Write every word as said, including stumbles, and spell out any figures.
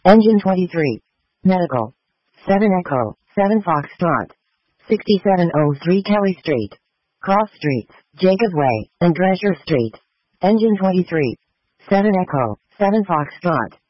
Engine twenty-three. Medical. seven Echo, seven Foxtrot. sixty-seven oh three Kelly Street. Cross Streets, Jacob Way, and Drescher Street. Engine twenty-three. seven Echo, seven Foxtrot.